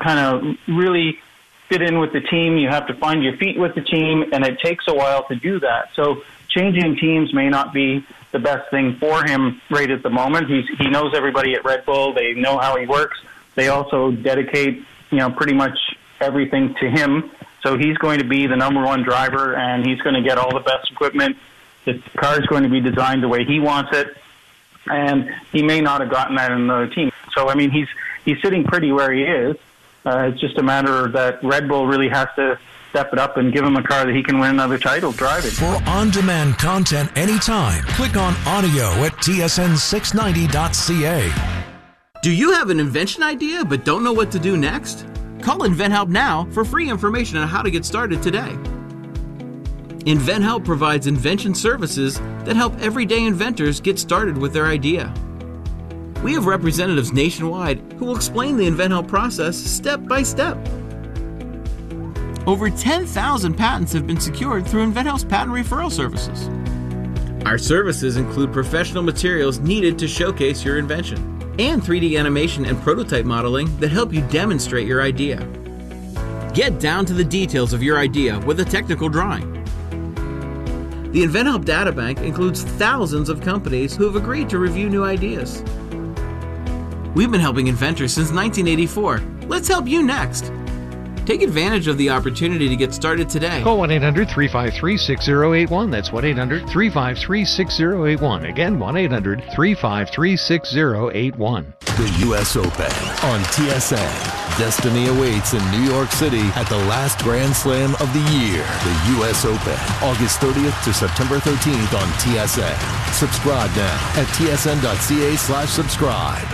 kind of really fit in with the team. You have to find your feet with the team, and it takes a while to do that. So changing teams may not be the best thing for him right at the moment. He knows everybody at Red Bull. They know how he works. They also dedicate, pretty much everything to him. So he's going to be the number one driver, and he's going to get all the best equipment. The car is going to be designed the way he wants it, and he may not have gotten that in another team. So, I mean, he's sitting pretty where he is. It's just a matter that Red Bull really has to step it up and give him a car that he can win another title driving. For on-demand content anytime, click on audio at tsn690.ca. Do you have an invention idea but don't know what to do next? Call InventHelp now for free information on how to get started today. InventHelp provides invention services that help everyday inventors get started with their idea. We have representatives nationwide who will explain the InventHelp process step by step. Over 10,000 patents have been secured through InventHelp's patent referral services. Our services include professional materials needed to showcase your invention, and 3D animation and prototype modeling that help you demonstrate your idea. Get down to the details of your idea with a technical drawing. The InventHelp Databank includes thousands of companies who have agreed to review new ideas. We've been helping inventors since 1984. Let's help you next. Take advantage of the opportunity to get started today. Call 1-800-353-6081. That's 1-800-353-6081. Again, 1-800-353-6081. The U.S. Open on TSN. Destiny awaits in New York City at the last Grand Slam of the year. The U.S. Open, August 30th to September 13th on TSN. Subscribe now at tsn.ca/subscribe.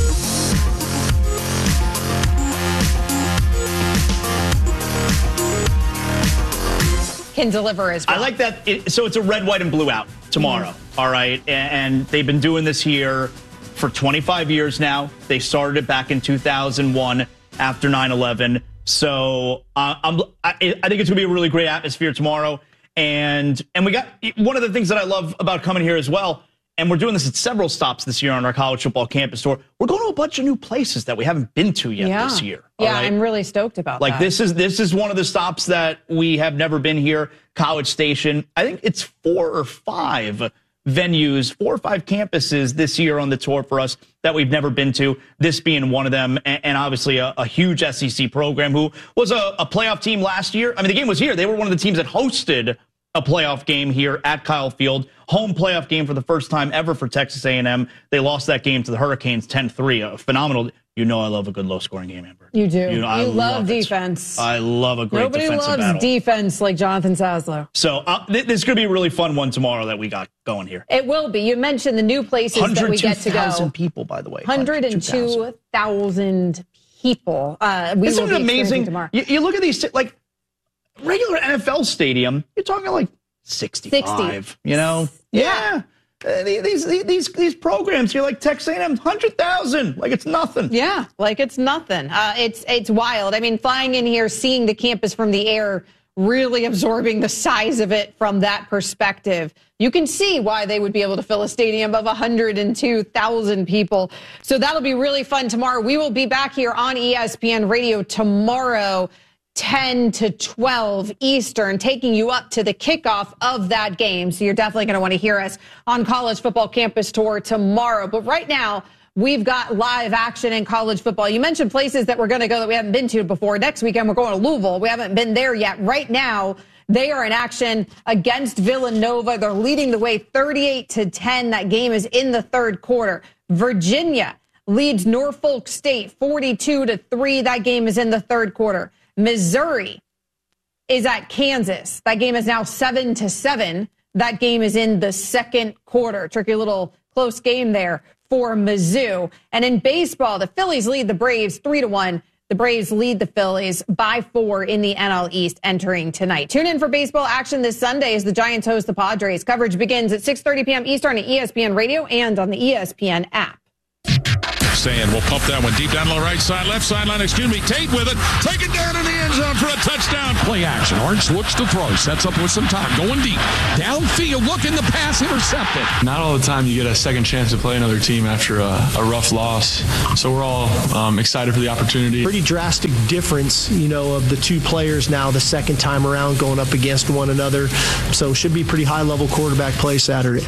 Can deliver as well. I like that. So it's a red, white, and blue out tomorrow. All right. And they've been doing this here for 25 years now. They started it back in 2001 after 9/11. So I think it's going to be a really great atmosphere tomorrow. And we got one of the things that I love about coming here as well. And we're doing this at several stops this year on our college football campus tour. We're going to a bunch of new places that we haven't been to yet this year. Yeah, right? I'm really stoked about that. This is one of the stops that we have never been here. College Station. I think it's 4 or 5 venues, 4 or 5 campuses this year on the tour for us that we've never been to. This being one of them, and obviously a huge SEC program who was a playoff team last year. I mean, the game was here. They were one of the teams that hosted a playoff game here at Kyle Field. Home playoff game for the first time ever for Texas A&M. They lost that game to the Hurricanes 10-3. A phenomenal. You know I love a good low-scoring game, Amber. You do. You love defense. I love a great defensive battle. Nobody loves defense like Jonathan Saslow. So this is going to be a really fun one tomorrow that we got going here. It will be. You mentioned the new places that we get to go. 102,000 people, by the way. 102,000 people. Isn't it amazing? You look at these, like, regular NFL stadium, you're talking like 65, you know? Yeah. These programs, you're like Texas A&M, 100,000, like it's nothing. Yeah, like it's nothing. It's wild. I mean, flying in here, seeing the campus from the air, really absorbing the size of it from that perspective. You can see why they would be able to fill a stadium of 102,000 people. So that'll be really fun tomorrow. We will be back here on ESPN Radio tomorrow, 10 to 12 Eastern, taking you up to the kickoff of that game. So you're definitely going to want to hear us on College Football Campus Tour tomorrow. But right now, we've got live action in college football. You mentioned places that we're going to go that we haven't been to before. Next weekend, we're going to Louisville. We haven't been there yet. Right now, they are in action against Villanova. They're leading the way 38-10. That game is in the third quarter. Virginia leads Norfolk State 42-3. That game is in the third quarter. Missouri is at Kansas. That game is now 7-7. That game is in the second quarter. Tricky little close game there for Mizzou. And in baseball, the Phillies lead the Braves 3-1. The Braves lead the Phillies by 4 in the NL East entering tonight. Tune in for baseball action this Sunday as the Giants host the Padres. Coverage begins at 6:30 p.m. Eastern on ESPN Radio and on the ESPN app. Sayin will pump that one deep down to the right side, left sideline, Tate with it. Take it down in the end zone for a touchdown. Play action. Orange looks to throw. Sets up with some time. Going deep. Downfield. Looking the pass. Intercepted. Not all the time you get a second chance to play another team after a rough loss. So we're all excited for the opportunity. Pretty drastic difference, of the two players now the second time around going up against one another. So should be pretty high-level quarterback play Saturday.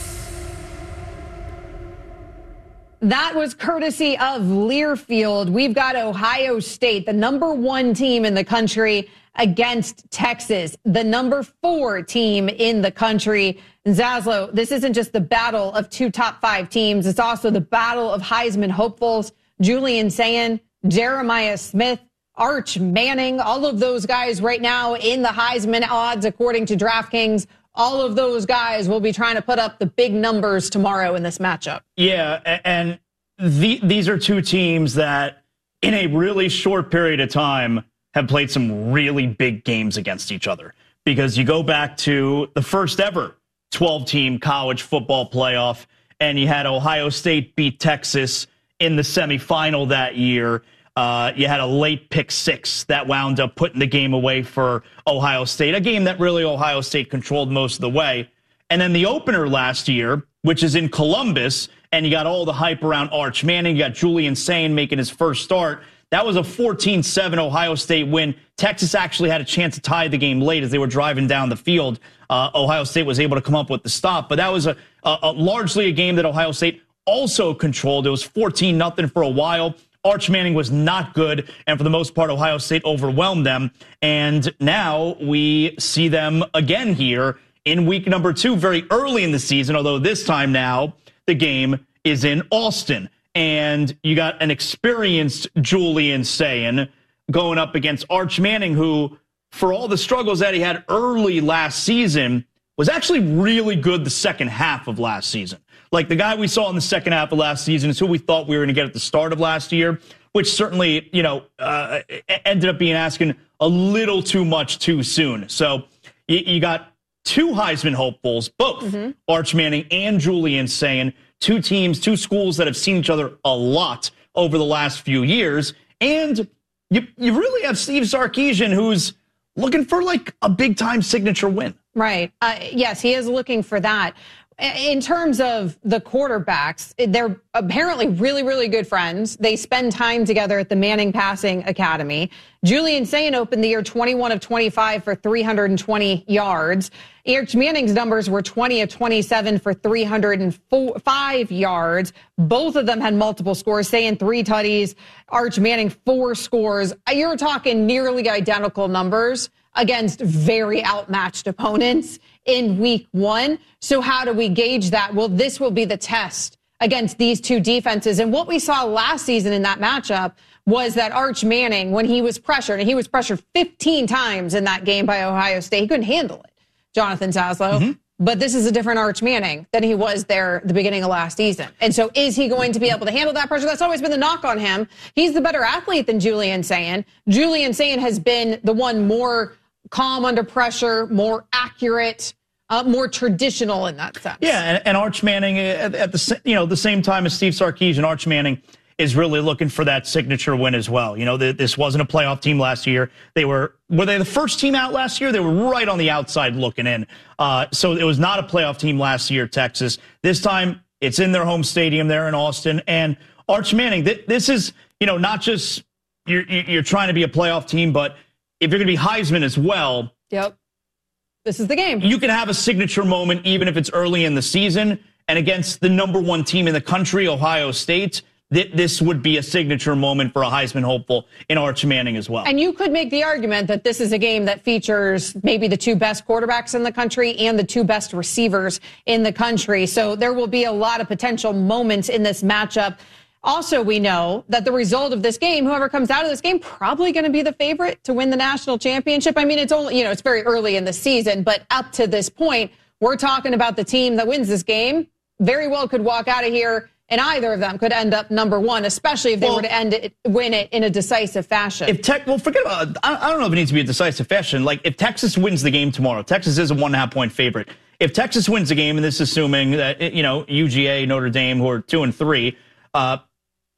That was courtesy of Learfield. We've got Ohio State, the number 1 team in the country, against Texas, the number 4 team in the country. And Zaslow, this isn't just the battle of 2 top 5 teams. It's also the battle of Heisman hopefuls. Julian Sayin, Jeremiah Smith, Arch Manning, all of those guys right now in the Heisman odds, according to DraftKings. All of those guys will be trying to put up the big numbers tomorrow in this matchup. Yeah, and these are 2 teams that in a really short period of time have played some really big games against each other. Because you go back to the first ever 12-team college football playoff, and you had Ohio State beat Texas in the semifinal that year. You had a late pick 6 that wound up putting the game away for Ohio State, a game that really Ohio State controlled most of the way. And then the opener last year, which is in Columbus, and you got all the hype around Arch Manning. You got Julian Sayin making his first start. That was a 14-7 Ohio State win. Texas actually had a chance to tie the game late as they were driving down the field. Ohio State was able to come up with the stop, but that was a largely a game that Ohio State also controlled. It was 14-0 for a while. Arch Manning was not good, and for the most part, Ohio State overwhelmed them. And now we see them again here in week number 2, very early in the season, although this time now the game is in Austin. And you got an experienced Julian Sayin going up against Arch Manning, who, for all the struggles that he had early last season, was actually really good the second half of last season. Like the guy we saw in the second half of last season is who we thought we were going to get at the start of last year, which certainly, ended up being asking a little too much too soon. So you got 2 Heisman hopefuls, both Arch Manning and Julian Sayin, 2 teams, 2 schools that have seen each other a lot over the last few years. And you really have Steve Sarkisian, who's looking for like a big-time signature win. Right. Yes, he is looking for that. In terms of the quarterbacks, they're apparently really, really good friends. They spend time together at the Manning Passing Academy. Julian Sayin opened the year 21 of 25 for 320 yards. Arch Manning's numbers were 20 of 27 for 305 yards. Both of them had multiple scores. Sayin 3 tutties, Arch Manning 4 scores. You're talking nearly identical numbers against very outmatched opponents in week 1. So how do we gauge that? Well, this will be the test against these 2 defenses. And what we saw last season in that matchup was that Arch Manning, when he was pressured, and he was pressured 15 times in that game by Ohio State, he couldn't handle it, Jonathan Zaslow. But this is a different Arch Manning than he was there at the beginning of last season. And so is he going to be able to handle that pressure? That's always been the knock on him. He's the better athlete than Julian Sayin. Julian Sayin has been the one more calm under pressure, more accurate, more traditional in that sense. Yeah, and Arch Manning at the same time as Steve Sarkisian, Arch Manning is really looking for that signature win as well. This wasn't a playoff team last year. Were they the first team out last year? They were right on the outside looking in. So it was not a playoff team last year, Texas. This time it's in their home stadium there in Austin. And Arch Manning, this is, not just you're trying to be a playoff team, but if you're going to be Heisman as well. Yep. This is the game. You can have a signature moment even if it's early in the season. And against the number 1 team in the country, Ohio State, this would be a signature moment for a Heisman hopeful in Arch Manning as well. And you could make the argument that this is a game that features maybe the 2 best quarterbacks in the country and the 2 best receivers in the country. So there will be a lot of potential moments in this matchup. Also, we know that the result of this game, whoever comes out of this game, probably going to be the favorite to win the national championship. I mean, it's only, it's very early in the season, but up to this point, we're talking about the team that wins this game very well could walk out of here, and either of them could end up number 1, especially if they were to win it in a decisive fashion. Forget about, I don't know if it needs to be a decisive fashion. Like, if Texas wins the game tomorrow, Texas is a 1.5-point favorite. If Texas wins the game, and this is assuming that, UGA, Notre Dame, who are 2 and 3,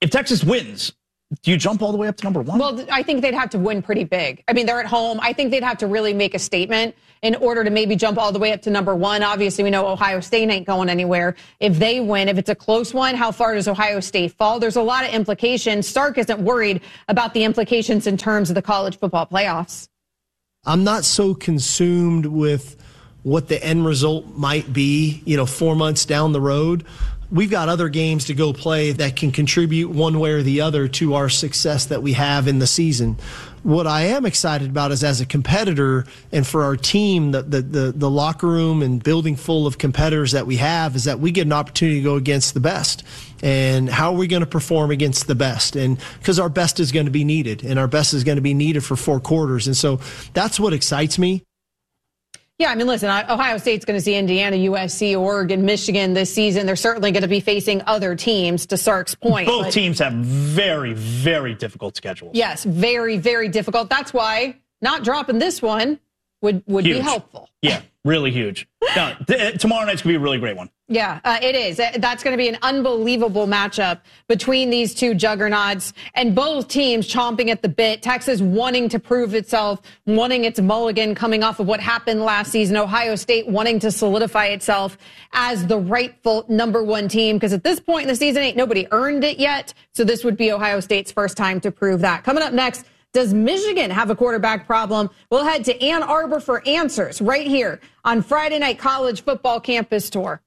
if Texas wins, do you jump all the way up to number 1? Well, I think they'd have to win pretty big. I mean, they're at home. I think they'd have to really make a statement in order to maybe jump all the way up to number 1. Obviously, we know Ohio State ain't going anywhere. If they win, if it's a close one, how far does Ohio State fall? There's a lot of implications. Stark isn't worried about the implications in terms of the college football playoffs. I'm not so consumed with what the end result might be, 4 months down the road. We've got other games to go play that can contribute one way or the other to our success that we have in the season. What I am excited about is as a competitor and for our team, the locker room and building full of competitors that we have is that we get an opportunity to go against the best. And how are we going to perform against the best? And because our best is going to be needed, and our best is going to be needed for 4 quarters. And so that's what excites me. Yeah, I mean, listen, Ohio State's going to see Indiana, USC, Oregon, Michigan this season. They're certainly going to be facing other teams, to Sark's point. Both teams have very, very difficult schedules. Yes, very, very difficult. That's why not dropping this one would be helpful. Yeah, really huge. No, tomorrow night's going to be a really great one. Yeah, it is. That's going to be an unbelievable matchup between these two juggernauts, and both teams chomping at the bit. Texas wanting to prove itself, wanting its mulligan coming off of what happened last season. Ohio State wanting to solidify itself as the rightful number 1 team, because at this point in the season, ain't nobody earned it yet. So this would be Ohio State's first time to prove that. Coming up next, does Michigan have a quarterback problem? We'll head to Ann Arbor for answers right here on Friday Night College Football Campus Tour.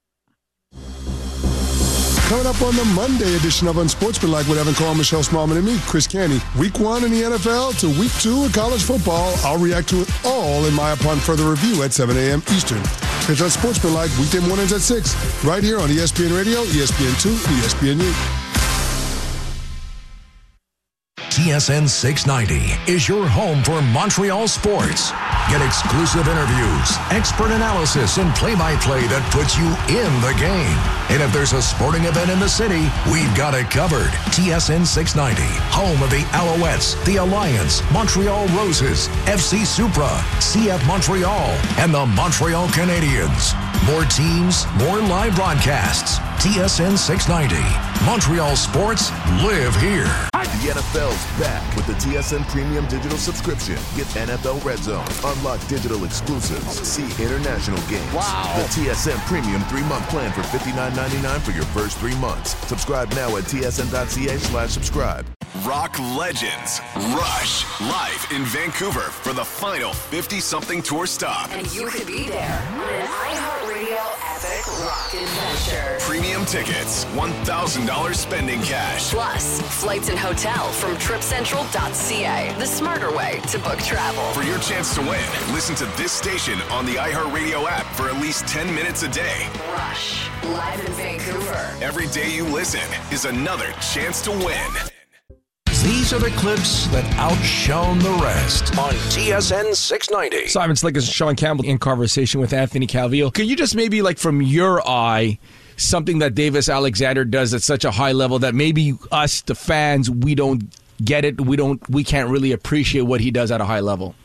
Coming up on the Monday edition of Unsportsmanlike with Evan Carl, Michelle Smallman, and me, Chris Canty. Week 1 in the NFL to Week 2 in college football. I'll react to it all in my upon further review at 7 a.m. Eastern. It's Unsportsmanlike, weekday mornings at 6, right here on ESPN Radio, ESPN2, ESPNU. TSN 690 is your home for Montreal sports. Get exclusive interviews, expert analysis, and play-by-play that puts you in the game. And if there's a sporting event in the city, we've got it covered. TSN 690, home of the Alouettes, the Alliance, Montreal Roses, FC Supra, CF Montreal, and the Montreal Canadiens. More teams, more live broadcasts. TSN 690. Montreal sports live here. The NFL's back with the TSN Premium Digital subscription. Get NFL Red Zone, unlock digital exclusives, see international games. Wow. The TSN Premium 3-month plan for $59.99 for your first 3 months. Subscribe now at tsn.ca/subscribe. Rock legends Rush live in Vancouver for the final 50-something tour stop. And you could be there on an iHeartRadio epic rock adventure. Premium tickets, $1,000 spending cash. Plus, flights and hotel from tripcentral.ca, the smarter way to book travel. For your chance to win, listen to this station on the iHeartRadio app for at least 10 minutes a day. Rush, live in Vancouver. Every day you listen is another chance to win. These are the clips that outshone the rest on TSN 690. Simon Slick and Sean Campbell in conversation with Anthony Calvillo. Can you just maybe, like, from your eye, something that Davis Alexander does at such a high level that maybe us, the fans, we don't get it, we can't really appreciate what he does at a high level?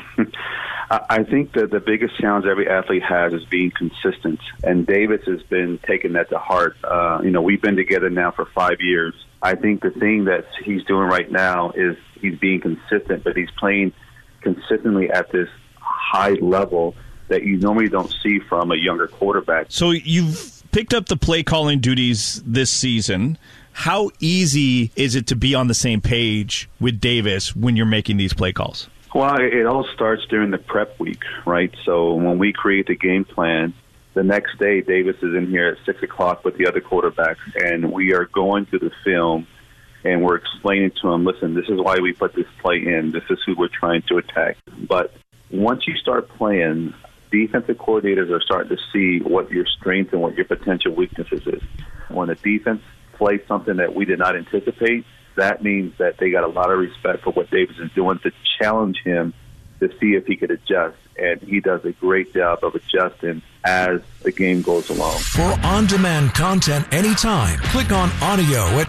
I think that the biggest challenge every athlete has is being consistent, and Davis has been taking that to heart. We've been together now for 5 years. I think the thing that he's doing right now is he's being consistent, but he's playing consistently at this high level that you normally don't see from a younger quarterback. So you've picked up the play calling duties this season. How easy is it to be on the same page with Davis when you're making these play calls? Well, it all starts during the prep week, right? So when we create the game plan, the next day Davis is in here at 6 o'clock with the other quarterbacks, and we are going through the film, and we're explaining to him, listen, this is why we put this play in. This is who we're trying to attack. But once you start playing, defensive coordinators are starting to see what your strengths and what your potential weaknesses is. When a defense plays something that we did not anticipate, that means that they got a lot of respect for what Davis is doing to challenge him to see if he could adjust. And he does a great job of adjusting as the game goes along. For on-demand content anytime, click on audio at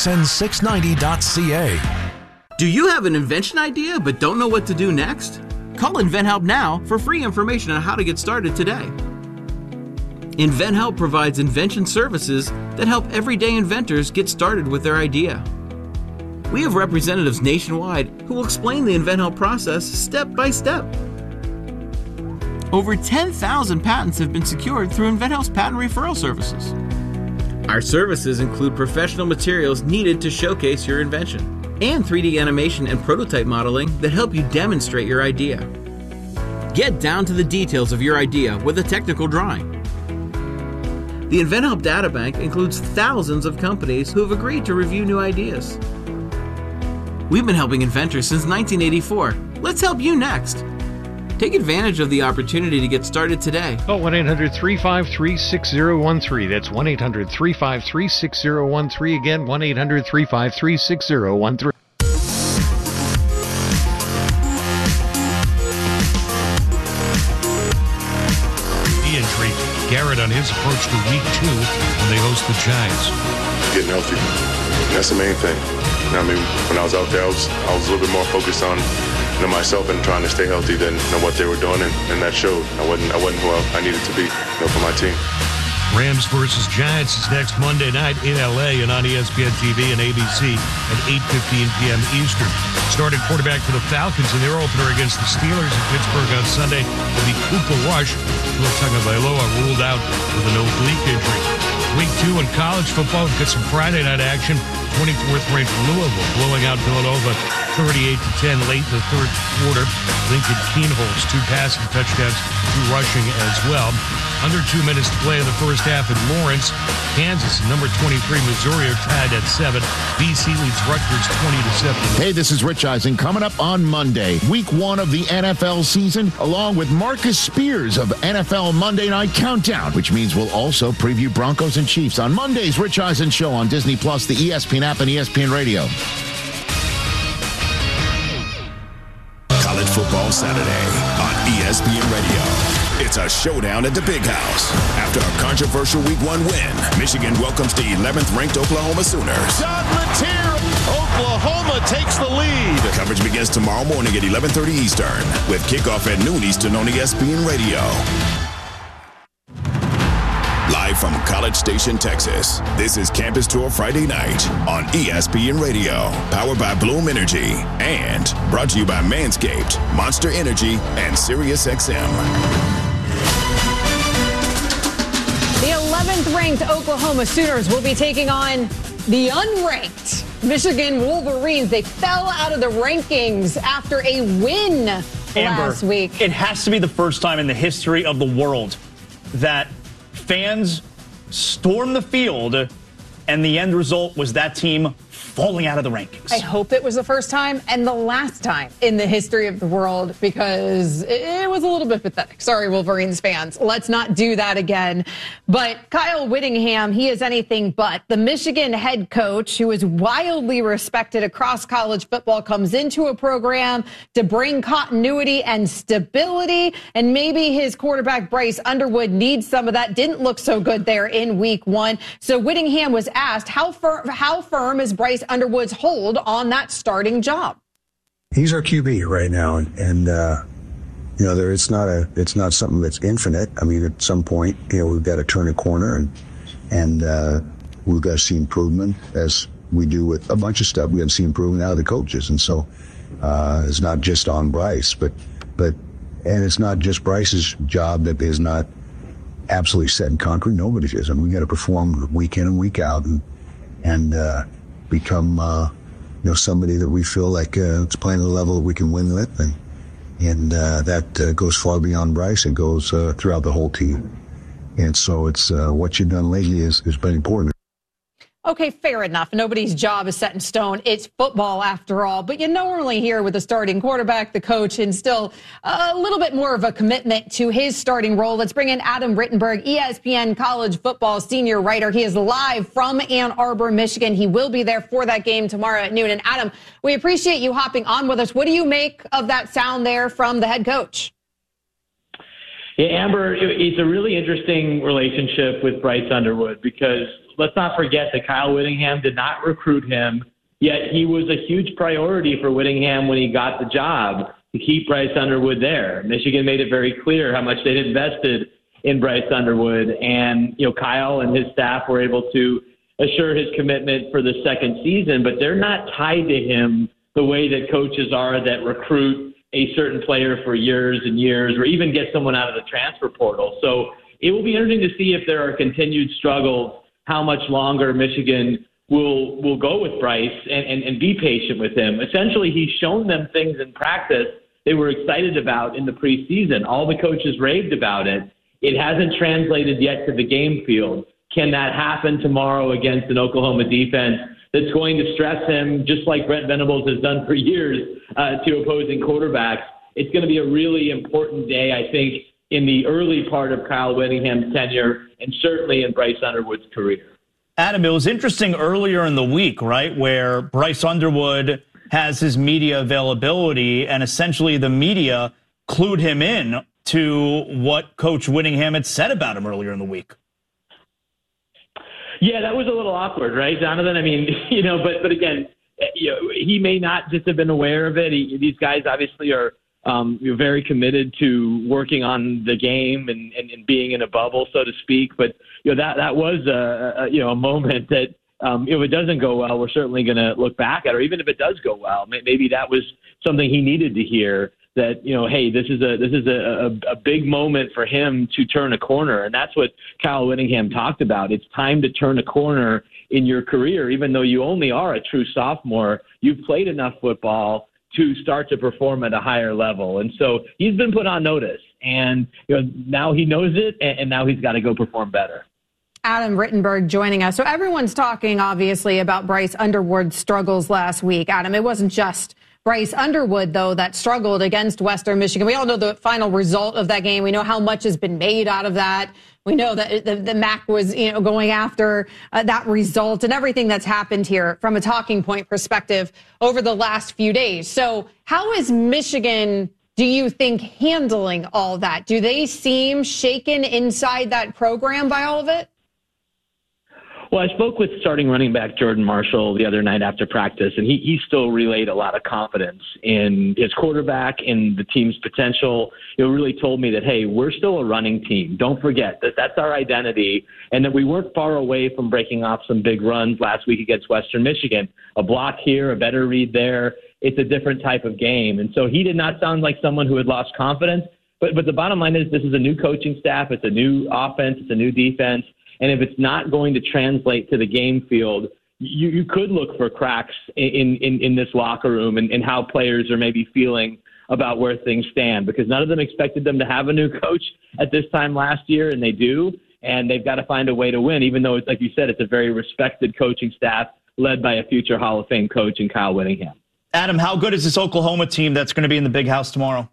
tsn690.ca. Do you have an invention idea but don't know what to do next? Call InventHelp now for free information on how to get started today. InventHelp provides invention services that help everyday inventors get started with their idea. We have representatives nationwide who will explain the InventHelp process step by step. Over 10,000 patents have been secured through InventHelp's patent referral services. Our services include professional materials needed to showcase your invention and 3D animation and prototype modeling that help you demonstrate your idea. Get down to the details of your idea with a technical drawing. The InventHelp Databank includes thousands of companies who have agreed to review new ideas. We've been helping inventors since 1984. Let's help you next. Take advantage of the opportunity to get started today. Call 1-800-353-6013. That's 1-800-353-6013. Again, 1-800-353-6013. Garrett on his approach to week 2 when they host the Giants. Getting healthy. That's the main thing. I mean, when I was out there, I was a little bit more focused on myself and trying to stay healthy than what they were doing, and that showed. I wasn't who I needed to be for my team. Rams versus Giants is next Monday night in L.A. and on ESPN TV and ABC at 8:15 p.m. Eastern. Starting quarterback for the Falcons in their opener against the Steelers in Pittsburgh on Sunday will be Cooper Rush. Tua Tagovailoa ruled out with an oblique injury. Week 2 in college football, we've got some Friday night action. 24th-ranked Louisville blowing out Villanova 38-10 late in the third quarter. Lincoln Kienholz 2 passing touchdowns, 2 rushing as well. Under 2 minutes to play in the first half in Lawrence. Kansas and number 23 Missouri are tied at 7. BC leads Rutgers 20-7. Hey, this is Rich Eisen. Coming up on Monday, week 1 of the NFL season, along with Marcus Spears of NFL Monday Night Countdown, which means we'll also preview Broncos and Chiefs on Monday's Rich Eisen Show on Disney Plus, the ESPN app, and ESPN Radio. College Football Saturday on ESPN Radio. It's a showdown at the Big House. After a controversial Week 1 win, Michigan welcomes the 11th-ranked Oklahoma Sooners. John Latier, Oklahoma takes the lead. Coverage begins tomorrow morning at 11:30 Eastern, with kickoff at noon Eastern on ESPN Radio. Live from College Station, Texas, this is Campus Tour Friday night on ESPN Radio, powered by Bloom Energy, and brought to you by Manscaped, Monster Energy, and SiriusXM. The 11th-ranked Oklahoma Sooners will be taking on the unranked Michigan Wolverines. They fell out of the rankings after a win last week. It has to be the first time in the history of the world that fans stormed the field and the end result was that team falling out of the rankings. I hope it was the first time and the last time in the history of the world, because it was a little bit pathetic. Sorry, Wolverines fans. Let's not do that again. But Kyle Whittingham, he is anything but. The Michigan head coach, who is widely respected across college football, comes into a program to bring continuity and stability. And maybe his quarterback, Bryce Underwood, needs some of that. Didn't look so good there in week 1. So Whittingham was asked, how firm is Bryce Underwood's hold on that starting job? He's our QB right now, and it's not something that's infinite. I mean, at some point, we've got to turn a corner, and we've got to see improvement, as we do with a bunch of stuff. We got to see improvement out of the coaches, and so it's not just on Bryce, but it's not just Bryce's job that is not absolutely set in concrete. Nobody's is. I mean, we got to perform week in and week out, and become somebody that we feel like it's playing at a level that we can win with, and that goes far beyond Bryce. It goes throughout the whole team, and so it's what you've done lately has been important. Okay, fair enough. Nobody's job is set in stone. It's football after all. But you normally hear with the starting quarterback, the coach, and still a little bit more of a commitment to his starting role. Let's bring in Adam Rittenberg, ESPN college football senior writer. He is live from Ann Arbor, Michigan. He will be there for that game tomorrow at noon. And Adam, we appreciate you hopping on with us. What do you make of that sound there from the head coach? Yeah, Amber, it's a really interesting relationship with Bryce Underwood, because let's not forget that Kyle Whittingham did not recruit him, yet he was a huge priority for Whittingham when he got the job to keep Bryce Underwood there. Michigan made it very clear how much they'd invested in Bryce Underwood, and Kyle and his staff were able to assure his commitment for the second season, but they're not tied to him the way that coaches are that recruit a certain player for years and years, or even get someone out of the transfer portal. So it will be interesting to see if there are continued struggles, how much longer Michigan will go with Bryce and be patient with him. Essentially, he's shown them things in practice they were excited about in the preseason. All the coaches raved about it. It hasn't translated yet to the game field. Can that happen tomorrow against an Oklahoma defense that's going to stress him, just like Brent Venables has done for years to opposing quarterbacks? It's going to be a really important day, I think, in the early part of Kyle Whittingham's tenure and certainly in Bryce Underwood's career. Adam, it was interesting earlier in the week, right, where Bryce Underwood has his media availability, and essentially the media clued him in to what Coach Whittingham had said about him earlier in the week. Yeah, that was a little awkward, right, Jonathan? I mean, but again, he may not just have been aware of it. These guys obviously are very committed to working on the game and being in a bubble, so to speak. But that was a moment that if it doesn't go well, we're certainly going to look back at, or even if it does go well, maybe that was something he needed to hear. That, hey, this is a big moment for him to turn a corner. And that's what Kyle Whittingham talked about. It's time to turn a corner in your career. Even though you only are a true sophomore, you've played enough football to start to perform at a higher level. And so he's been put on notice. And now he knows it, and now he's got to go perform better. Adam Rittenberg joining us. So everyone's talking, obviously, about Bryce Underwood's struggles last week. Adam, it wasn't just Bryce Underwood, though, that struggled against Western Michigan. We all know the final result of that game. We know how much has been made out of that. We know that the MAC was, going after that result and everything that's happened here from a talking point perspective over the last few days. So how is Michigan, do you think, handling all that? Do they seem shaken inside that program by all of it? Well, I spoke with starting running back Jordan Marshall the other night after practice, and he still relayed a lot of confidence in his quarterback, in the team's potential. He really told me that, hey, we're still a running team. Don't forget that that's our identity, and that we weren't far away from breaking off some big runs last week against Western Michigan. A block here, a better read there. It's a different type of game. And so he did not sound like someone who had lost confidence. But the bottom line is this is a new coaching staff. It's a new offense. It's a new defense. And if it's not going to translate to the game field, you could look for cracks in this locker room and how players are maybe feeling about where things stand, because none of them expected them to have a new coach at this time last year, and they do. And they've got to find a way to win, even though, like you said, it's a very respected coaching staff led by a future Hall of Fame coach in Kyle Whittingham. Adam, how good is this Oklahoma team that's going to be in the Big House tomorrow?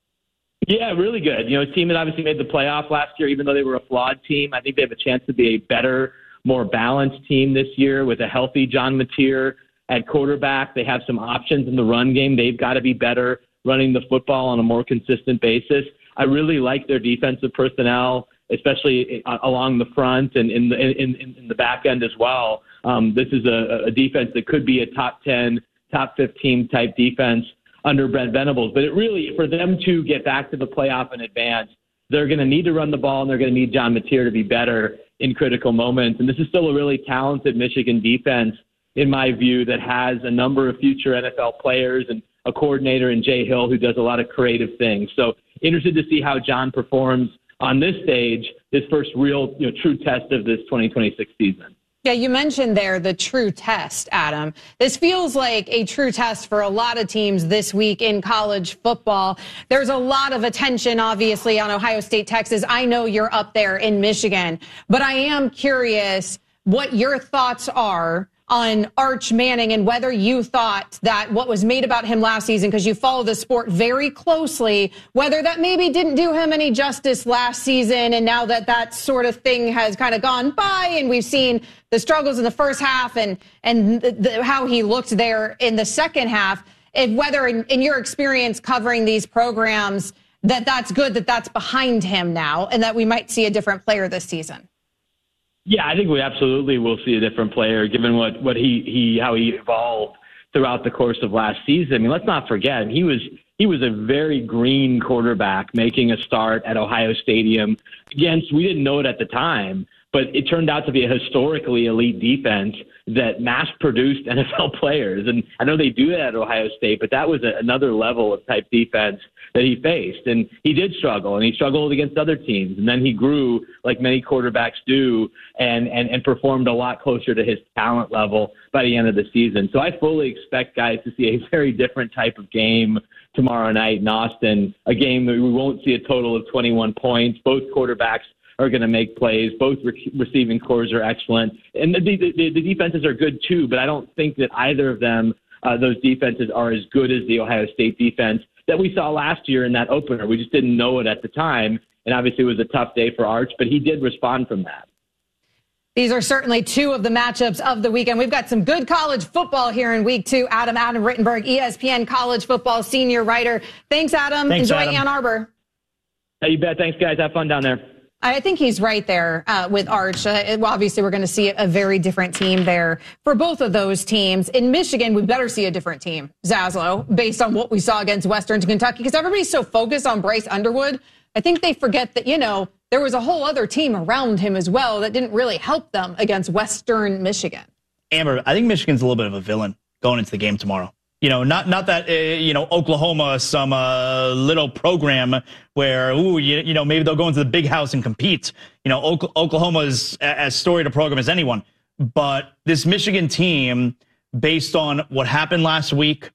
Yeah, really good. A team that obviously made the playoff last year, even though they were a flawed team. I think they have a chance to be a better, more balanced team this year with a healthy John Mateer at quarterback. They have some options in the run game. They've got to be better running the football on a more consistent basis. I really like their defensive personnel, especially along the front and in the back end as well. This is a defense that could be a top 10, top 15 type defense under Brent Venables. But it really, for them to get back to the playoff and advance, they're going to need to run the ball, and they're going to need John Mateer to be better in critical moments. And this is still a really talented Michigan defense, in my view, that has a number of future NFL players and a coordinator in Jay Hill who does a lot of creative things. So interested to see how John performs on this stage, this first real, true test of this 2026 season. Yeah, you mentioned there the true test, Adam. This feels like a true test for a lot of teams this week in college football. There's a lot of attention, obviously, on Ohio State, Texas. I know you're up there in Michigan, but I am curious what your thoughts are on Arch Manning and whether you thought that what was made about him last season, because you follow the sport very closely, whether that maybe didn't do him any justice last season, and now that sort of thing has kind of gone by and we've seen the struggles in the first half and how he looked there in the second half, and whether in your experience covering these programs that's good that's behind him now and that we might see a different player this season. Yeah, I think we absolutely will see a different player given how he evolved throughout the course of last season. I mean, let's not forget, he was a very green quarterback making a start at Ohio Stadium against, we didn't know it at the time, but it turned out to be a historically elite defense that mass-produced NFL players. And I know they do that at Ohio State, but that was another level of type defense that he faced. And he did struggle, and he struggled against other teams. And then he grew, like many quarterbacks do, and performed a lot closer to his talent level by the end of the season. So I fully expect guys to see a very different type of game tomorrow night in Austin, a game that we won't see a total of 21 points. Both quarterbacks are going to make plays. Both receiving cores are excellent. And the defenses are good too, but I don't think that either of them, those defenses, are as good as the Ohio State defense that we saw last year in that opener. We just didn't know it at the time. And obviously it was a tough day for Arch, but he did respond from that. These are certainly two of the matchups of the weekend. We've got some good college football here in week 2. Adam Rittenberg, ESPN college football senior writer. Thanks, Adam. Thanks, Enjoy Adam. Ann Arbor. Hey, you bet. Thanks, guys. Have fun down there. I think he's right there with Arch. Obviously, we're going to see a very different team there for both of those teams. In Michigan, we better see a different team, Zaslow, based on what we saw against Western Kentucky, because everybody's so focused on Bryce Underwood. I think they forget that, there was a whole other team around him as well that didn't really help them against Western Michigan. Amber, I think Michigan's a little bit of a villain going into the game tomorrow. Not that, Oklahoma, some little program where, maybe they'll go into the big house and compete. Oklahoma is as storied a program as anyone. But this Michigan team, based on what happened last week,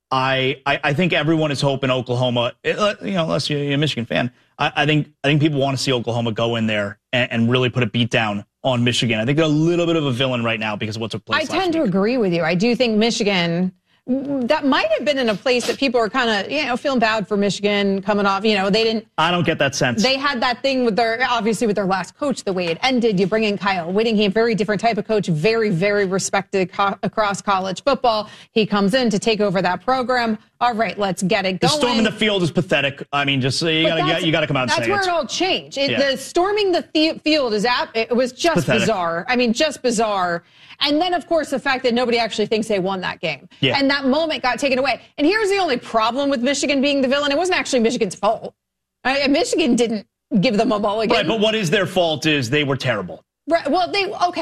I think everyone is hoping Oklahoma, unless you're a Michigan fan, I think people want to see Oklahoma go in there and really put a beat down on Michigan. I think they're a little bit of a villain right now because of what took place last week. I tend to agree with you. I do think Michigan, that might have been in a place that people are kind of, feeling bad for Michigan coming off. They didn't. I don't get that sense. They had that thing with their last coach, the way it ended. You bring in Kyle Whittingham, very different type of coach, very, very respected across college football. He comes in to take over that program. All right, let's get it going. The storm in the field is pathetic. I mean, just you got to come out and say it. That's where it all changed. The storming the field it was just bizarre. I mean, just bizarre. And then, of course, the fact that nobody actually thinks they won that game. Yeah. And that moment got taken away. And here's the only problem with Michigan being the villain. It wasn't actually Michigan's fault. Michigan didn't give them a mulligan. Right, but what is their fault is they were terrible. Right, well,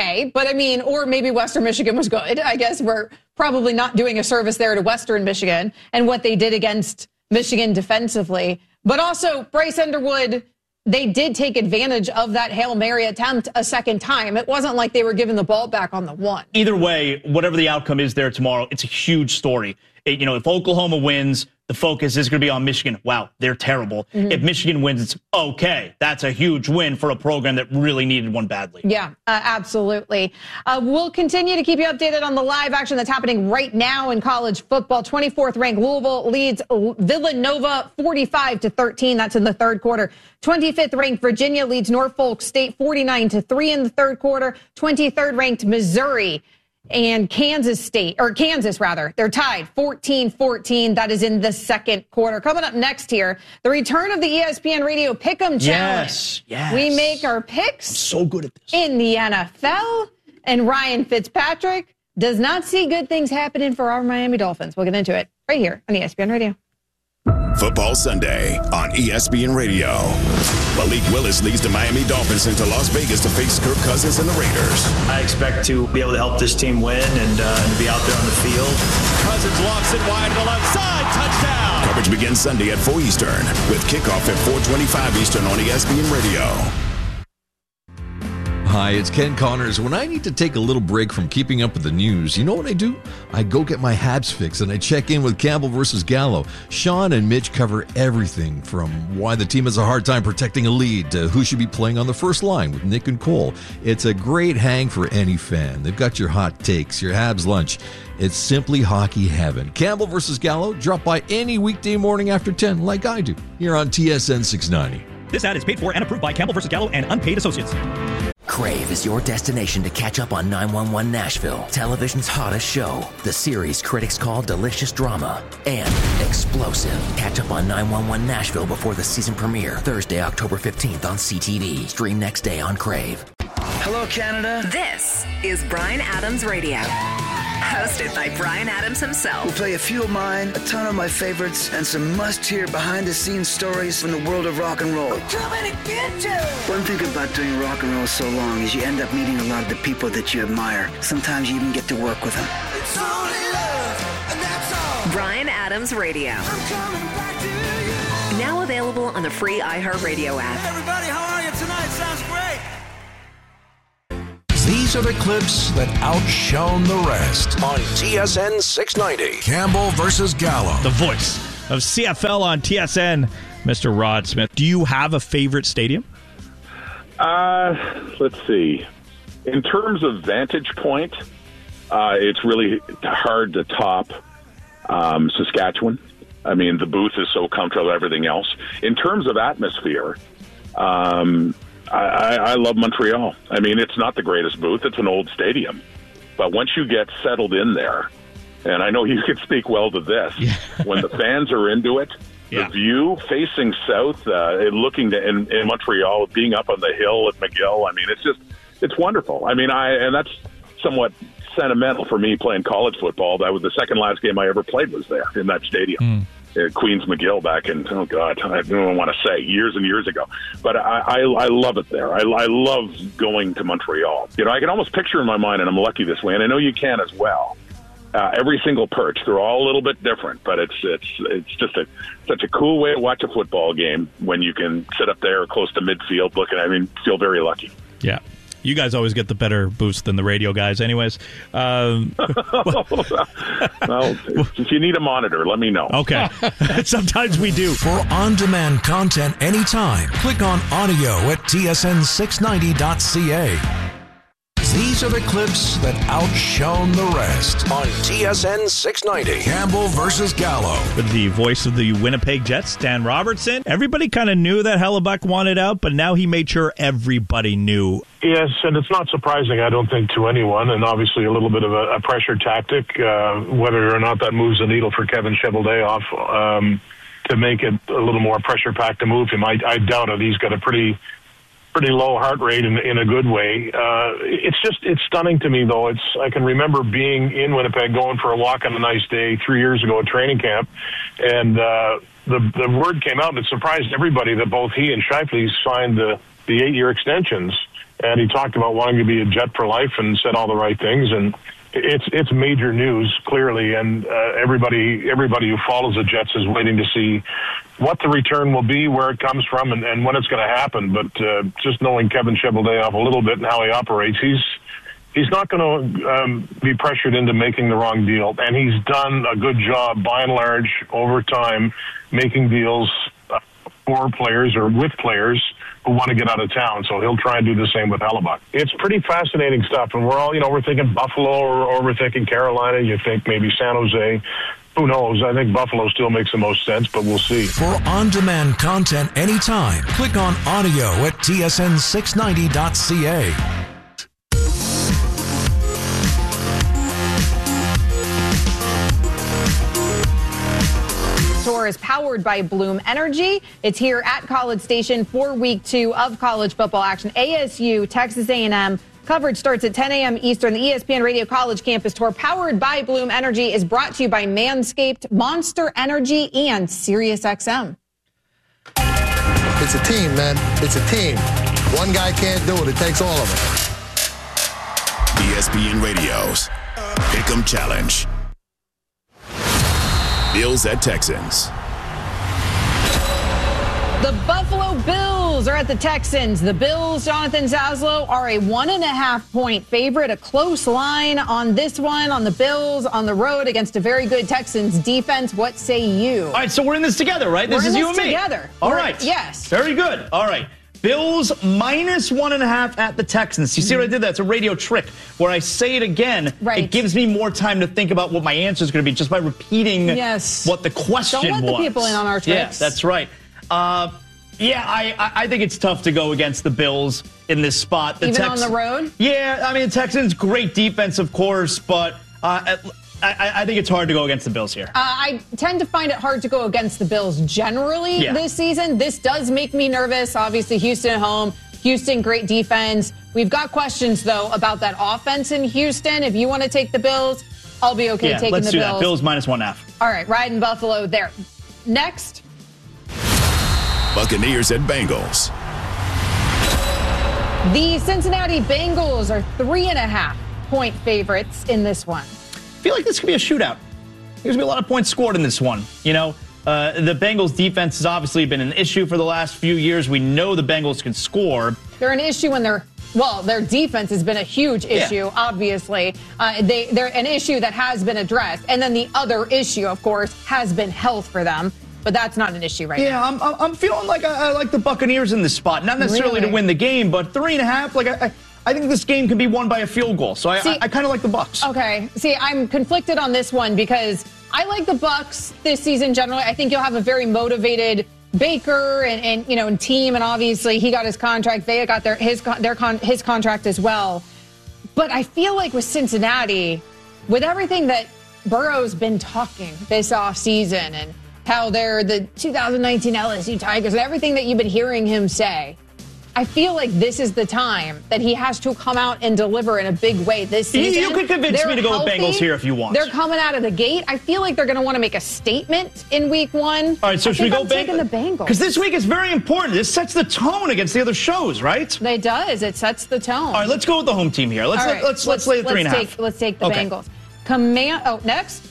or maybe Western Michigan was good. I guess we're probably not doing a service there to Western Michigan and what they did against Michigan defensively. But also, Bryce Underwood, they did take advantage of that Hail Mary attempt a second time. It wasn't like they were giving the ball back on the one. Either way, whatever the outcome is there tomorrow, it's a huge story. If Oklahoma wins, the focus is going to be on Michigan. Wow, they're terrible. Mm-hmm. If Michigan wins, it's okay. That's a huge win for a program that really needed one badly. Yeah, absolutely. We'll continue to keep you updated on the live action that's happening right now in college football. 24th ranked Louisville leads Villanova 45-13. That's in the third quarter. 25th ranked Virginia leads Norfolk State 49-3 in the third quarter. 23rd ranked Missouri and Kansas, they're tied 14-14. That is in the second quarter. Coming up next here, the return of the ESPN Radio Pick'em Challenge. Yes. We make our picks. I'm so good at this. In the NFL, and Ryan Fitzpatrick does not see good things happening for our Miami Dolphins. We'll get into it right here on ESPN Radio. Football Sunday on ESPN Radio. Malik Willis leads the Miami Dolphins into Las Vegas to face Kirk Cousins and the Raiders. I expect to be able to help this team win and be out there on the field. Cousins lofts it wide to the left side. Touchdown. Coverage begins Sunday at 4 Eastern with kickoff at 4:25 Eastern on ESPN Radio. Hi, it's Ken Connors. When I need to take a little break from keeping up with the news, you know what I do? I go get my Habs fix and I check in with Campbell versus Gallo. Sean and Mitch cover everything from why the team has a hard time protecting a lead to who should be playing on the first line with Nick and Cole. It's a great hang for any fan. They've got your hot takes, your Habs lunch. It's simply hockey heaven. Campbell versus Gallo, drop by any weekday morning after 10 like I do here on TSN 690. This ad is paid for and approved by Campbell vs. Gallo and unpaid associates. Crave is your destination to catch up on 911 Nashville, television's hottest show. The series critics call delicious drama and explosive. Catch up on 911 Nashville before the season premiere, Thursday, October 15th on CTV. Stream next day on Crave. Hello, Canada. This is Bryan Adams Radio. Hosted by Brian Adams himself. We'll play a few of mine, a ton of my favorites, and some must-hear behind-the-scenes stories from the world of rock and roll. One thing about doing rock and roll so long is you end up meeting a lot of the people that you admire. Sometimes you even get to work with them. Brian Adams Radio. Now available on the free iHeartRadio app. Everybody, how are you tonight? Sounds great. These are the clips that outshone the rest on TSN 690. Campbell versus Gallo. The voice of CFL on TSN, Mr. Rod Smith. Do you have a favorite stadium? Let's see. In terms of vantage point, it's really hard to top Saskatchewan. I mean, the booth is so comfortable, everything else. In terms of atmosphere, I love Montreal. I mean, it's not the greatest booth. It's an old stadium. But once you get settled in there, and I know you can speak well to this, when the fans are into it, the view facing south, looking to in Montreal, being up on the hill at McGill, I mean, it's wonderful. I mean, and that's somewhat sentimental for me playing college football. That was the second last game I ever played was there in that stadium. At Queens McGill back in, I don't want to say, years and years ago. But I love it there. I love going to Montreal. You know, I can almost picture in my mind, and I'm lucky this way, and I know you can as well, every single perch. They're all a little bit different, but it's just such a cool way to watch a football game when you can sit up there close to midfield looking. I mean, feel very lucky. Yeah. You guys always get the better boost than the radio guys anyways. Well, if you need a monitor, let me know. Okay. Sometimes we do. For on-demand content anytime, click on audio at tsn690.ca. These are the clips that outshone the rest on TSN 690. Campbell versus Gallo. With the voice of the Winnipeg Jets, Dan Robertson. Everybody kind of knew that Hellebuck wanted out, but now he made sure everybody knew. Yes, and it's not surprising, I don't think, to anyone, and obviously a little bit of a pressure tactic, whether or not that moves the needle for Kevin Cheveldayoff to make it a little more pressure-packed to move him. I doubt it. He's got a pretty low heart rate in a good way. It's stunning to me, though. I can remember being in Winnipeg, going for a walk on a nice day 3 years ago at training camp, and the word came out, and it surprised everybody that both he and Scheifele signed the 8-year extensions, and he talked about wanting to be a Jet for life and said all the right things, and it's major news, clearly, and everybody who follows the Jets is waiting to see what the return will be, where it comes from, and when it's going to happen. But just knowing Kevin Cheveldayoff a little bit and how he operates, he's not going to be pressured into making the wrong deal, and he's done a good job, by and large, over time, making deals for players or with players who want to get out of town. So he'll try and do the same with Hellebuck. It's pretty fascinating stuff, and we're thinking Buffalo or we're thinking Carolina. You think maybe San Jose. Who knows? I think Buffalo still makes the most sense, but we'll see. For on-demand content anytime, click on audio at tsn690.ca. Tour is powered by Bloom Energy. It's here at College Station for week 2 of college football action. ASU, Texas A&M. Coverage starts at 10 a.m. Eastern. The ESPN Radio College Campus Tour, powered by Bloom Energy, is brought to you by Manscaped, Monster Energy, and SiriusXM. It's a team, man. It's a team. One guy can't do it. It takes all of them. ESPN Radio's Pick'em Challenge. Bills at Texans. The Buffalo Bills are at the Texans. The Bills, Jonathan Zaslow, are a 1.5-point favorite. A close line on this one, on the Bills, on the road against a very good Texans defense. What say you? All right, so we're in this together, right? This is you and me. Together. All right. Yes. Very good. All right. Bills minus 1.5 at the Texans. You see what I did there? It's a radio trick where I say it again. Right. It gives me more time to think about what my answer is going to be just by repeating what the question was. Don't let the people in on our tricks. Yeah, that's right. I think it's tough to go against the Bills in this spot. Even on the road? Yeah, I mean, the Texans, great defense, of course, but I think it's hard to go against the Bills here. I tend to find it hard to go against the Bills generally this season. This does make me nervous. Obviously, Houston at home. Houston, great defense. We've got questions, though, about that offense in Houston. If you want to take the Bills, I'll be okay taking let's the do Bills. that. Bills -1.5. All right, riding Buffalo there. Next. Buccaneers at Bengals. The Cincinnati Bengals are 3.5-point favorites in this one. I feel like this could be a shootout. There's going to be a lot of points scored in this one. You know, the Bengals defense has obviously been an issue for the last few years. We know the Bengals can score. They're an issue when their defense has been a huge issue, obviously. They're an issue that has been addressed. And then the other issue, of course, has been health for them. But that's not an issue right now. Yeah, I'm feeling like I like the Buccaneers in this spot. Not necessarily to win the game, but 3.5. Like I think this game can be won by a field goal. So I kind of like the Bucs. Okay. See, I'm conflicted on this one because I like the Bucs this season generally. I think you'll have a very motivated Baker and team, and obviously he got his contract. They got his contract as well. But I feel like with Cincinnati, with everything that Burrow's been talking this offseason and how they're the 2019 LSU Tigers and everything that you've been hearing him say, I feel like this is the time that he has to come out and deliver in a big way this season. You could convince me to go with Bengals here if you want. They're coming out of the gate. I feel like they're going to want to make a statement in week 1. All right, so should we go taking the Bengals? Because this week is very important. This sets the tone against the other shows, right? It does. It sets the tone. All right, let's go with the home team here. Let's lay the 3.5. Let's take the Bengals. Next.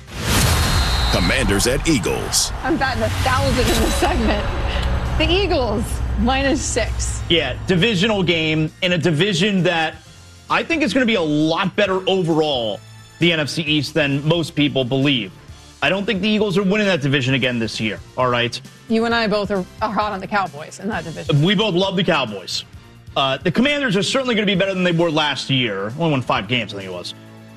Commanders at Eagles. I'm batting 1,000 in this segment. The Eagles, -6. Yeah, divisional game in a division that I think is going to be a lot better overall, the NFC East, than most people believe. I don't think the Eagles are winning that division again this year, all right? You and I both are hot on the Cowboys in that division. We both love the Cowboys. The Commanders are certainly going to be better than they were last year. Only won 5 games, I think it was.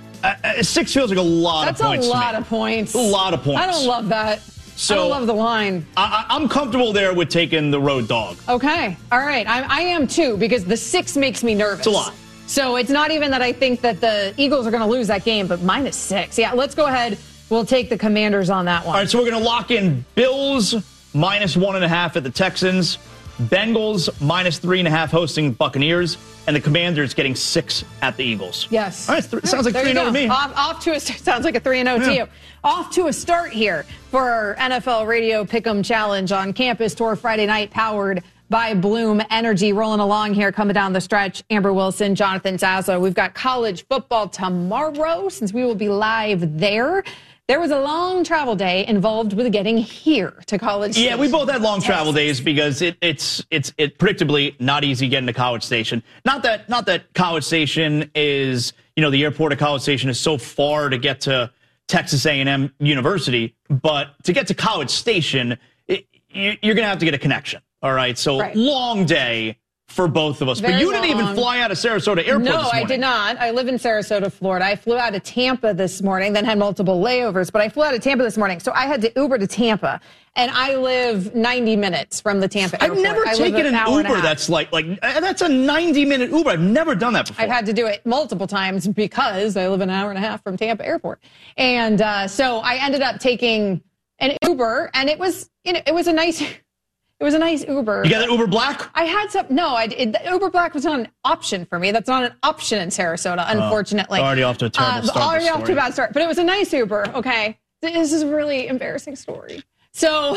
6 feels like a lot of points. That's a lot of points. A lot of points. I don't love that. I don't love the line. I'm comfortable there with taking the road dog. Okay. All right. I am too, because the 6 makes me nervous. It's a lot. So it's not even that I think that the Eagles are going to lose that game, but -6. Yeah, let's go ahead. We'll take the Commanders on that one. All right, so we're going to lock in Bills -1.5 at the Texans, Bengals -3.5 hosting Buccaneers, and the Commanders getting 6 at the Eagles. Yes. All right, sounds like 3-0 to me. Sounds like a 3-0 to you. Off to a start here for our NFL Radio Pick'em Challenge on Campus Tour Friday night, powered by Bloom Energy. Rolling along here, coming down the stretch, Amber Wilson, Jonathan Zaslow. We've got college football tomorrow, since we will be live there. There was a long travel day involved with getting here to College Station. Yeah, we both had long travel days because it's predictably not easy getting to College Station. Not that College Station is, the airport of College Station is so far to get to Texas A&M University, but to get to College Station, you're going to have to get a connection. All right, so long day for both of us. Very but you didn't long. even fly out of Sarasota Airport this morning. No, I did not. I live in Sarasota, Florida. I flew out of Tampa this morning, then had multiple layovers, but I flew out of Tampa this morning. So I had to Uber to Tampa, and I live 90 minutes from the Tampa airport. I've never taken an Uber that's like that's a 90-minute Uber. I've never done that before. I've had to do it multiple times because I live an hour and a half from Tampa airport. And so I ended up taking an Uber, and it was a nice... It was a nice Uber. You got an Uber Black? I had some. No, the Uber Black was not an option for me. That's not an option in Sarasota, unfortunately. Already off to a terrible start. Already off to a bad start. But it was a nice Uber. Okay, this is a really embarrassing story. So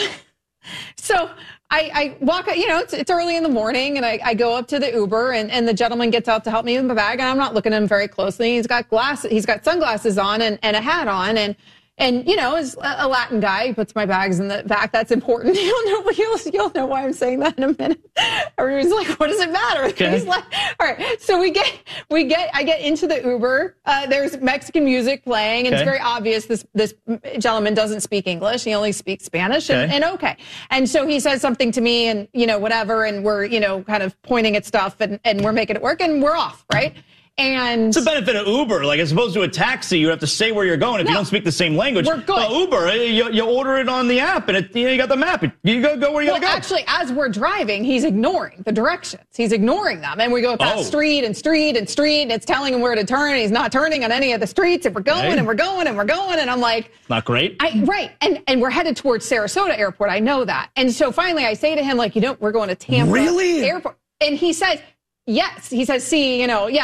I walk. It's early in the morning, and I go up to the Uber, and the gentleman gets out to help me with my bag, and I'm not looking at him very closely. He's got sunglasses on and a hat on, and is a Latin guy. He puts my bags in the back. That's important. You'll know why I'm saying that in a minute. Everybody's like, what does it matter? Okay. He's like, all right. So I get into the Uber. There's Mexican music playing, and it's very obvious this gentleman doesn't speak English. He only speaks Spanish. And okay. And so he says something to me, and whatever, and we're kind of pointing at stuff, and we're making it work, and we're off, right? And it's a benefit of Uber. Like, as opposed to a taxi, you have to say where you're going. If you don't speak the same language, we're good. Uber, you order it on the app, and you got the map. You go where you got to go. Actually, as we're driving, he's ignoring the directions. He's ignoring them. And we go past street, and it's telling him where to turn, and he's not turning on any of the streets. And we're going, and we're going, and we're going. And I'm like... Not great. Right. And we're headed towards Sarasota Airport. I know that. And so finally, I say to him, like, we're going to Tampa Airport. And he says, yes. He says, yes.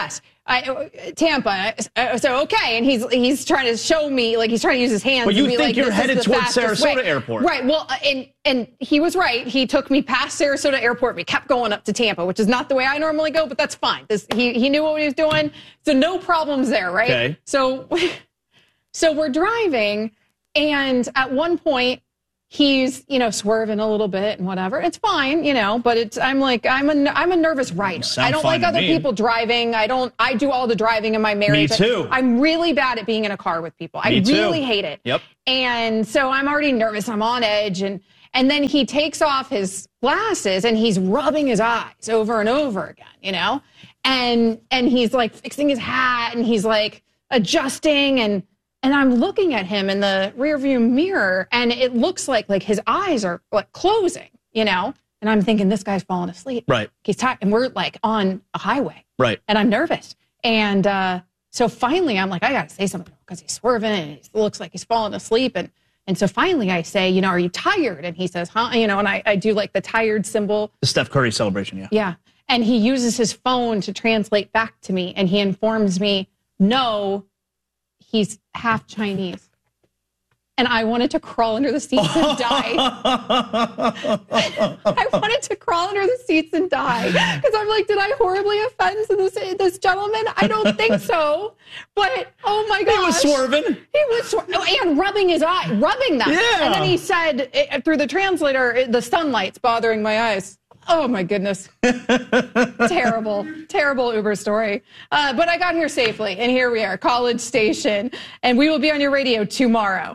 Tampa. So, okay. And he's trying to show me, like, he's trying to use his hands. But you and be think like, you're this headed is the towards fastest Sarasota way. Airport. Right. Well, and he was right. He took me past Sarasota Airport. We kept going up to Tampa, which is not the way I normally go, but that's fine. He knew what he was doing. So no problems there, right? Okay. So we're driving, and at one point, he's, swerving a little bit and whatever. It's fine, but I'm a nervous rider. I don't like other people driving. I do all the driving in my marriage. Me too. I'm really bad at being in a car with people. I really hate it. Yep. And so I'm already nervous. I'm on edge. And then he takes off his glasses and he's rubbing his eyes over and over again, and he's like fixing his hat and he's like adjusting and I'm looking at him in the rearview mirror, and it looks like his eyes are like closing, and I'm thinking this guy's falling asleep. Right. He's tired, and we're like on a highway. Right. And I'm nervous, and so finally I'm like, I gotta say something because he's swerving and it looks like he's falling asleep, and so finally I say, are you tired? And he says, huh? And I do like the tired symbol. The Steph Curry celebration, yeah. Yeah. And he uses his phone to translate back to me, and he informs me, no, he's half Chinese. And I wanted to crawl under the seats and die. I wanted to crawl under the seats and die. Because I'm like, did I horribly offend this gentleman? I don't think so. But, oh my gosh. He was swerving. He was and rubbing his eye, rubbing them. Yeah. And then he said, through the translator, the sunlight's bothering my eyes. Oh, my goodness. Terrible Uber story. But I got here safely, and here we are, College Station, and we will be on your radio tomorrow.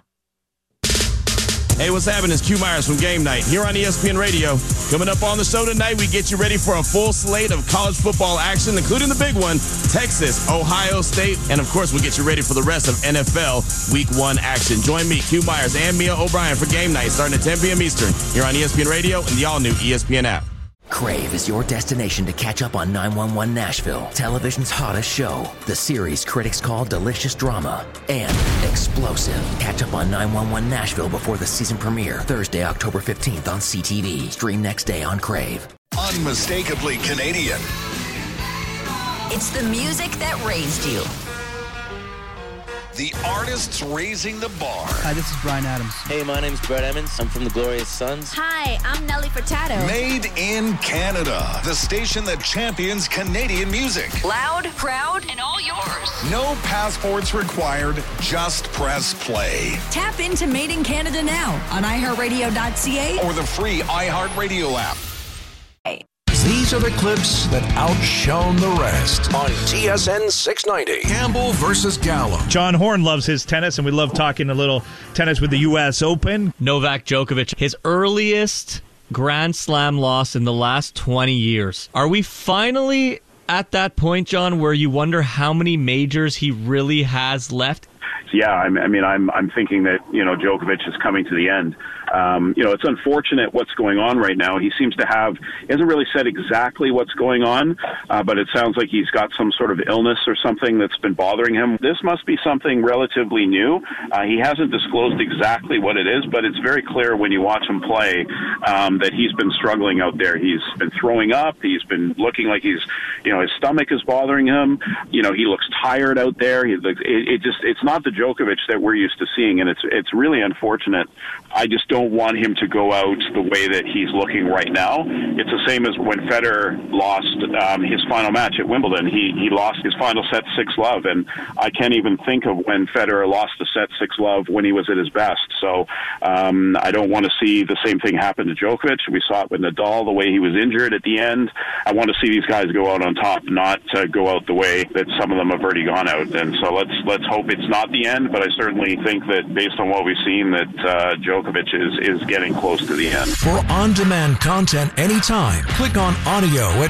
Hey, what's happening? It's Q Myers from Game Night here on ESPN Radio. Coming up on the show tonight, we get you ready for a full slate of college football action, including the big one, Texas, Ohio State, and of course, we'll get you ready for the rest of NFL Week 1 action. Join me, Q Myers, and Mia O'Brien for Game Night starting at 10 p.m. Eastern here on ESPN Radio and the all-new ESPN app. Crave is your destination to catch up on 911 Nashville, television's hottest show, the series critics call delicious drama, and explosive. Catch up on 911 Nashville before the season premiere, Thursday, October 15th on CTV. Stream next day on Crave. Unmistakably Canadian. It's the music that raised you. The artists raising the bar. Hi, this is Bryan Adams. Hey, my name's Brett Emmons. I'm from the Glorious Sons. Hi, I'm Nelly Furtado. Made in Canada. The station that champions Canadian music. Loud, proud, and all yours. No passports required. Just press play. Tap into Made in Canada now on iHeartRadio.ca or the free iHeartRadio app. These are the clips that outshone the rest on TSN 690. Campbell versus Gallo. John Horn loves his tennis, and we love talking a little tennis with the U.S. Open. Novak Djokovic, his earliest Grand Slam loss in the last 20 years. Are we finally at that point, John, where you wonder how many majors he really has left? Yeah, I'm thinking that, Djokovic is coming to the end. It's unfortunate what's going on right now. He seems to he hasn't really said exactly what's going on, but it sounds like he's got some sort of illness or something that's been bothering him. This must be something relatively new. He hasn't disclosed exactly what it is, but it's very clear when you watch him play that he's been struggling out there. He's been throwing up. He's been looking like his stomach is bothering him. He looks tired out there. It's not the Djokovic that we're used to seeing, and it's really unfortunate. I just don't want him to go out the way that he's looking right now. It's the same as when Federer lost his final match at Wimbledon. He lost his final set 6-love, and I can't even think of when Federer lost the set 6-love when he was at his best. So I don't want to see the same thing happen to Djokovic. We saw it with Nadal, the way he was injured at the end. I want to see these guys go out on top, not go out the way that some of them have already gone out. And so let's hope it's not the end, but I certainly think that based on what we've seen that Djokovic is getting close to the end. For on-demand content anytime, click on audio at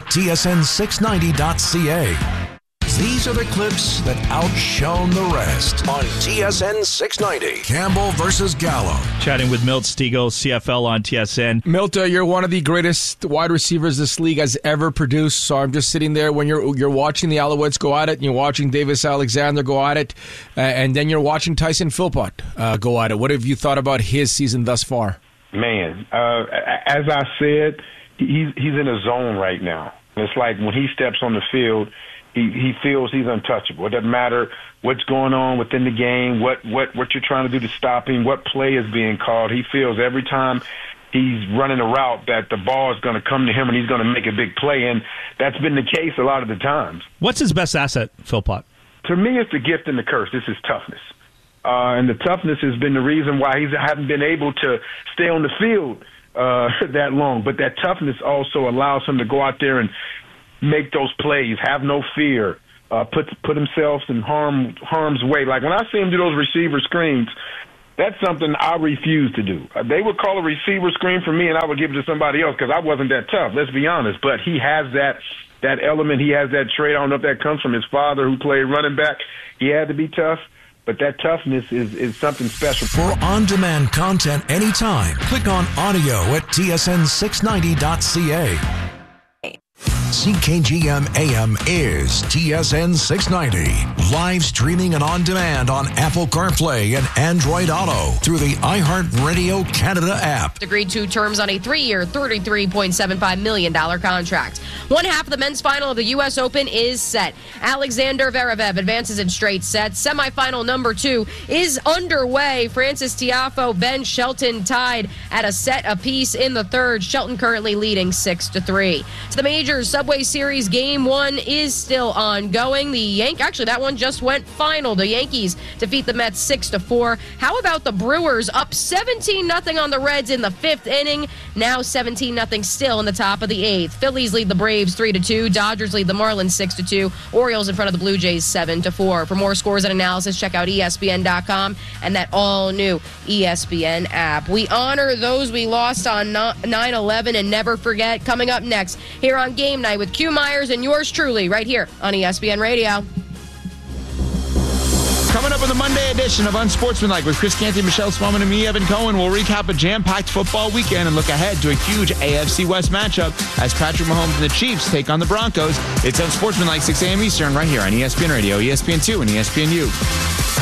tsn690.ca. These are the clips that outshone the rest on TSN 690. Campbell versus Gallo. Chatting with Milt Stegall, CFL on TSN. Milt, you're one of the greatest wide receivers this league has ever produced. So I'm just sitting there when you're watching the Alouettes go at it, and you're watching Davis Alexander go at it, and then you're watching Tyson Philpott go at it. What have you thought about his season thus far? Man, as I said, he's in a zone right now. It's like when he steps on the field, he feels he's untouchable. It doesn't matter what's going on within the game, what you're trying to do to stop him, what play is being called. He feels every time he's running a route that the ball is going to come to him and he's going to make a big play, and that's been the case a lot of the times. What's his best asset, Philpott? To me, it's the gift and the curse. This is toughness. And the toughness has been the reason why he hasn't been able to stay on the field that long. But that toughness also allows him to go out there and make those plays, have no fear, put himself in harm's way. Like when I see him do those receiver screens, that's something I refuse to do. They would call a receiver screen for me, and I would give it to somebody else because I wasn't that tough, let's be honest. But he has that element. He has that trait. I don't know if that comes from his father who played running back. He had to be tough. But that toughness is something special. For on-demand content anytime, click on audio at tsn690.ca. CKGM AM is TSN 690. Live streaming and on demand on Apple CarPlay and Android Auto through the iHeartRadio Canada app. Agreed to terms on a 3-year, $33.75 million contract. One half of the men's final of the U.S. Open is set. Alexander Zverev advances in straight sets. Semifinal number 2 is underway. Francis Tiafoe, Ben Shelton tied at a set apiece in the third. Shelton currently leading 6-3. To the majors, Subway Series Game 1 is still ongoing. Actually, that one just went final. The Yankees defeat the Mets 6-4. How about the Brewers up 17-0 on the Reds in the 5th inning? Now 17-0 still in the top of the 8th. Phillies lead the Braves 3-2. Dodgers lead the Marlins 6-2. Orioles in front of the Blue Jays 7-4. For more scores and analysis, check out ESPN.com and that all-new ESPN app. We honor those we lost on 9/11 and never forget. Coming up next here on Game Night with Q Myers and yours truly right here on ESPN Radio. Coming up with a Monday edition of Unsportsmanlike with Chris Canty, Michelle Swamman, and me, Evan Cohen. We'll recap a jam-packed football weekend and look ahead to a huge AFC West matchup as Patrick Mahomes and the Chiefs take on the Broncos. It's Unsportsmanlike, 6 a.m. Eastern, right here on ESPN Radio, ESPN2, and ESPNU.